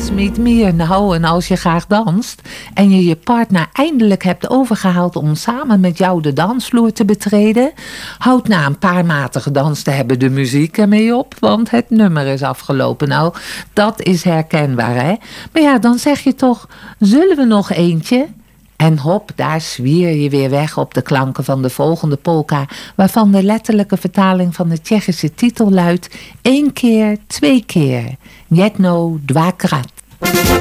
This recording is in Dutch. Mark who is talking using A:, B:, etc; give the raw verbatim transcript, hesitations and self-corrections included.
A: dance met me. Nou, en als je graag danst en je je partner eindelijk hebt overgehaald om samen met jou de dansvloer te betreden, houd na een paar maten gedanst te hebben de muziek ermee op, want het nummer is afgelopen. Nou, dat is herkenbaar, hè? Maar ja, dan zeg je toch, zullen we nog eentje? En hop, daar zwier je weer weg op de klanken van de volgende polka, waarvan de letterlijke vertaling van de Tsjechische titel luidt: één keer, twee keer. Jednou, dvakrát.